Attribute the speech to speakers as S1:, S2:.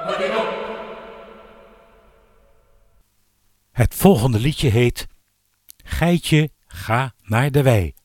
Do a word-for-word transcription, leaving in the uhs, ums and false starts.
S1: Het volgende liedje heet Geitje, ga naar de wei.